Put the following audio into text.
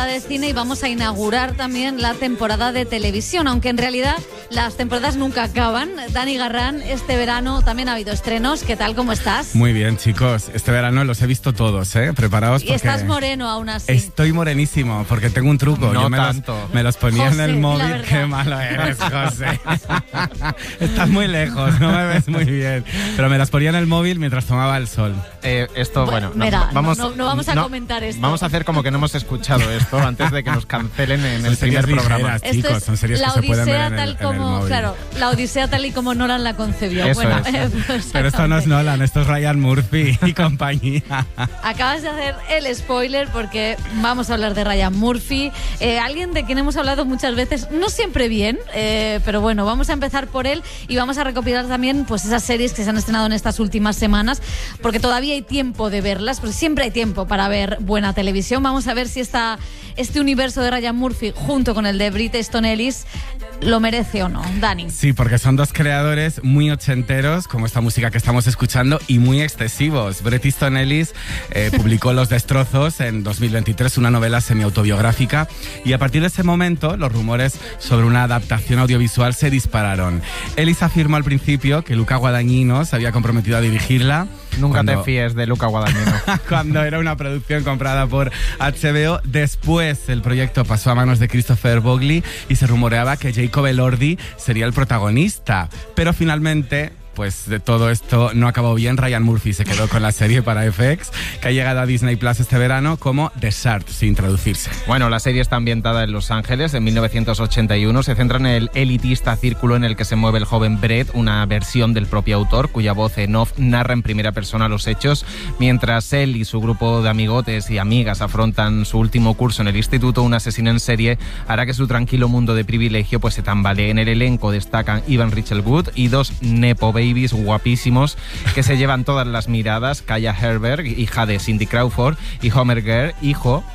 de cine y vamos a inaugurar también la temporada de televisión, aunque en realidad las temporadas nunca acaban. Dani Garrán, este verano también ha habido estrenos. ¿Qué tal? ¿Cómo estás? Muy bien, chicos. Este verano los he visto todos, ¿eh? Preparaos porque... Y estás moreno aún así. Estoy morenísimo porque tengo un truco. No Yo me los ponía José, en el móvil. Qué malo eres, José. Estás muy lejos, no me ves muy bien. Pero me las ponía en el móvil mientras tomaba el sol. Mira, no vamos a comentar esto. Vamos a hacer como que no hemos escuchado esto antes de que nos cancelen en el primer programa. Ligeras, chicos, esto son es series la que se pueden ver Odisea en tal el como, móvil. claro, la Odisea tal y como Nolan la concebió. Eso Bueno, es. pues, Pero esto no es Nolan, esto es Ryan Murphy y compañía. acabas de hacer el spoiler porque vamos a hablar de Ryan Murphy, alguien de quien hemos hablado muchas veces, no siempre bien, pero bueno, vamos a empezar por él y vamos a recopilar también pues esas series que se han estrenado en estas últimas semanas, porque todavía hay tiempo de verlas, porque siempre hay tiempo para ver buena televisión. Vamos a ver si este universo de Ryan Murphy junto con el de Bret Easton Ellis lo merece o no. Dani. Sí, porque son dos creadores muy ochenteros, como esta música que estamos escuchando, y muy excesivos. Bret Easton Ellis publicó Los Destrozos en 2023, una novela semi-autobiográfica, y a partir de ese momento los rumores sobre una adaptación audiovisual se dispararon. Ellis afirmó al principio que Luca Guadagnino se había comprometido a dirigirla. Nunca te fíes de Luca Guadagnino. Cuando era una producción comprada por HBO. Después el proyecto pasó a manos de Christopher Bogley y se rumoreaba que Jacob Elordi sería el protagonista. Pero finalmente, pues de todo esto no acabó bien. Ryan Murphy se quedó con la serie para FX, que ha llegado a Disney Plus este verano como The Shard, sin traducirse. Bueno, la serie está ambientada en Los Ángeles en 1981. Se centra en el elitista círculo en el que se mueve el joven Brett, una versión del propio autor, cuya voz en off narra en primera persona los hechos. Mientras él y su grupo de amigotes y amigas afrontan su último curso en el instituto, un asesino en serie hará que su tranquilo mundo de privilegio pues se tambalee. En el elenco destacan Evan Rachel Wood y dos nepo babies guapísimos que se llevan todas las miradas: Kaya Herberg, hija de Cindy Crawford, y Homer Gere, hijo